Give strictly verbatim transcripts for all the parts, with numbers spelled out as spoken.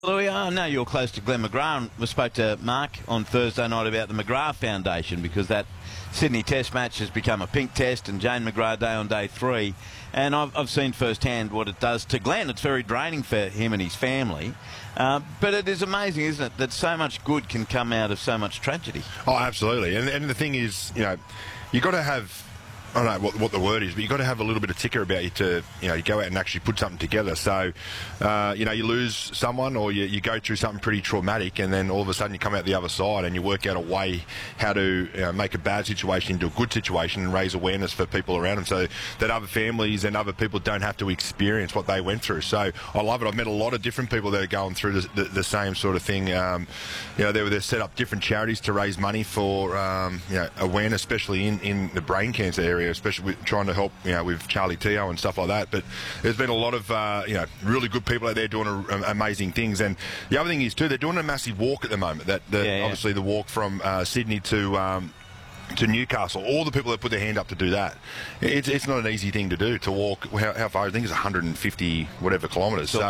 Louis, I know you're close to Glenn McGrath, and we spoke to Mark on Thursday night about the McGrath Foundation, because that Sydney Test match has become a pink test, and Jane McGrath Day on day three. And I've, I've seen firsthand what it does to Glenn. It's very draining for him and his family. Uh, but it is amazing, isn't it, that so much good can come out of so much tragedy. Oh, absolutely. And, and the thing is, you know, you've got to have... I don't know what, what the word is, but you've got to have a little bit of ticker about you to, you know, you go out and actually put something together. So, uh, you know, you lose someone, or you, you go through something pretty traumatic, and then all of a sudden you come out the other side and you work out a way how to, you know, make a bad situation into a good situation and raise awareness for people around them, so that other families and other people don't have to experience what they went through. So I love it. I've met a lot of different people that are going through the, the, the same sort of thing. Um, you know, they were set up different charities to raise money for, um, you know, awareness, especially in, in the brain cancer area, especially with trying to help, you know, with Charlie Teo and stuff like that. But there's been a lot of, uh, you know, really good people out there doing a, a, amazing things. And the other thing is, too, they're doing a massive walk at the moment. That the, yeah, yeah. Obviously, the walk from uh, Sydney to... Um, to Newcastle, all the people that put their hand up to do that, it's, it's not an easy thing to do, to walk, how, how far, I think it's one hundred fifty whatever kilometres, so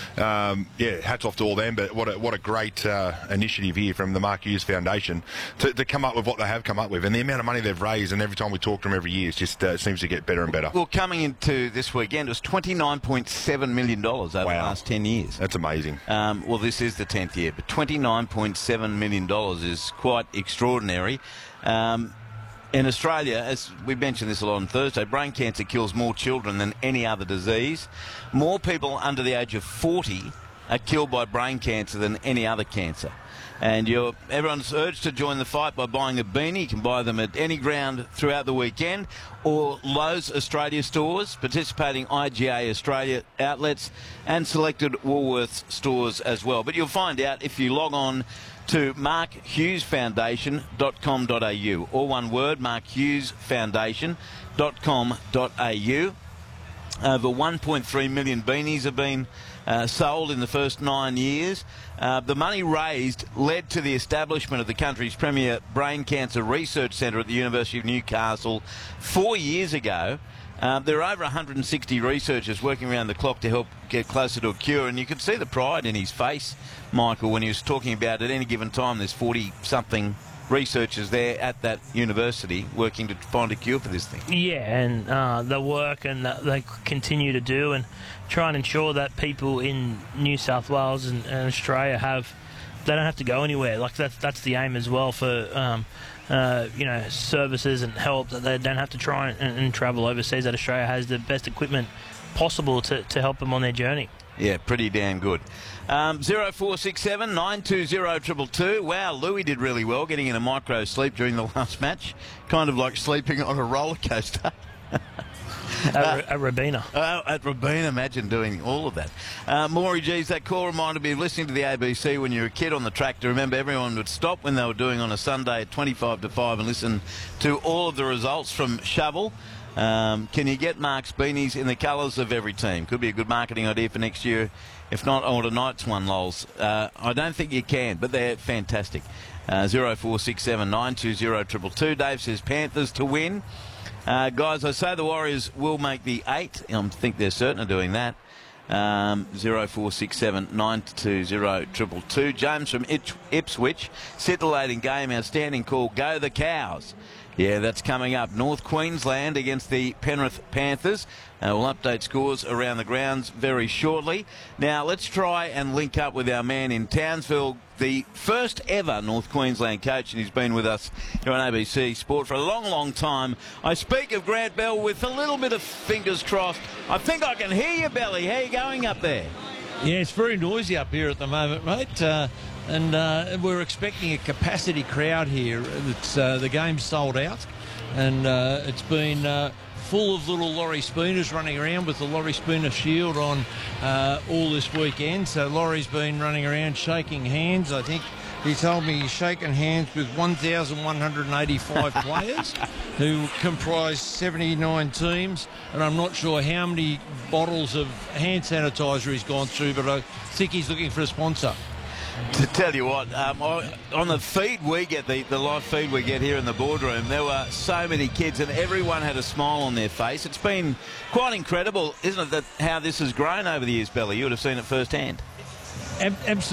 um, yeah, hats off to all them. But what a, what a great uh, initiative here from the Mark Hughes Foundation to, to come up with what they have come up with, and the amount of money they've raised, and every time we talk to them every year, it just uh, seems to get better and better. Well, coming into this weekend, it was twenty-nine point seven million dollars over wow. the last ten years. That's amazing. Um, well, this is the tenth year, but twenty-nine point seven million dollars is quite extraordinary. Um, In Australia, as we mentioned this a lot on Thursday, brain cancer kills more children than any other disease. More people under the age of forty are killed by brain cancer than any other cancer. And you're, everyone's urged to join the fight by buying a beanie. You can buy them at any ground throughout the weekend, or Lowe's Australia stores, participating I G A Australia outlets, and selected Woolworths stores as well. But you'll find out if you log on to mark hughes foundation dot com dot a u, or one word, mark hughes foundation dot com dot a u. Over one point three million beanies have been uh, sold in the first nine years. Uh, the money raised led to the establishment of the country's premier brain cancer research centre at the University of Newcastle four years ago. Uh, there are over one hundred sixty researchers working around the clock to help get closer to a cure, and you could see the pride in his face, Michael, when he was talking about at any given time there's forty-something researchers there at that university working to find a cure for this thing. Yeah, and uh, the work and that they continue to do, and try and ensure that people in New South Wales and, and Australia have, they don't have to go anywhere. Like that's that's the aim as well for um, uh, you know, services and help, that they don't have to try and, and travel overseas. That Australia has the best equipment possible to, to help them on their journey. Yeah, pretty damn good. Um, zero four six seven nine two zero two two two. Wow, Louis did really well getting in a micro sleep during the last match. Kind of like sleeping on a roller coaster. At, uh, at Robina. Uh, at Robina, imagine doing all of that. Uh, Maury G's, that call reminded me of listening to the A B C when you were a kid on the track. To remember, everyone would stop when they were doing on a Sunday at twenty-five to five and listen to all of the results from Shovel. Um, can you get Mark's beanies in the colours of every team? Could be a good marketing idea for next year. If not, I want a Knights one, lols. Uh, I don't think you can, but they're fantastic. Uh, zero four six seven nine two zero two two two. Dave says Panthers to win. Uh, guys, I say the Warriors will make the eight. I think they're certain of doing that. Um, zero four six seven nine two zero two two two. James from Ip- Ipswich. Scintillating game, outstanding call. Go the Cows. Yeah, that's coming up. North Queensland against the Penrith Panthers. Uh, we'll update scores around the grounds very shortly. Now, let's try and link up with our man in Townsville, the first ever North Queensland coach, and he's been with us here on A B C Sport for a long, long time. I speak of Grant Bell with a little bit of fingers crossed. I think I can hear you, Belly. How are you going up there? Yeah, it's very noisy up here at the moment, mate. Uh, and uh, we're expecting a capacity crowd here. It's, uh, the game's sold out, and uh, it's been uh, full of little Laurie Spooners running around with the Laurie Spooner shield on uh, all this weekend. So Laurie's been running around shaking hands. I think he told me he's shaken hands with one thousand one hundred eighty-five players who comprise seventy-nine teams, and I'm not sure how many bottles of hand sanitizer he's gone through, but I think he's looking for a sponsor. To tell you what, um, on the feed we get, the, the live feed we get here in the boardroom, there were so many kids and everyone had a smile on their face. It's been quite incredible, isn't it, that how this has grown over the years, Belly? You would have seen it firsthand. ab- absolutely.